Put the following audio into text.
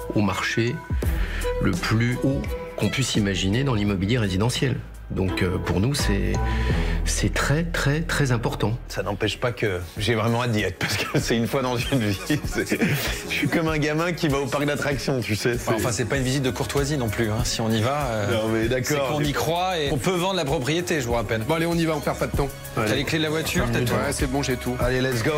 au marché le plus haut qu'on puisse imaginer dans l'immobilier résidentiel. Donc pour nous, c'est très très très important. Ça n'empêche pas que j'ai vraiment hâte d'y être, parce que c'est une fois dans une vie. Je suis comme un gamin qui va au parc d'attractions, tu sais. Enfin, c'est pas une visite de courtoisie non plus. Hein. Si on y va, non, mais c'est qu'on y croit et on peut vendre la propriété, je vous rappelle. Bon allez, on y va, on perd pas de temps. T'as les clés de la voiture, t'as tout. Ouais, c'est bon, j'ai tout. Allez, let's go.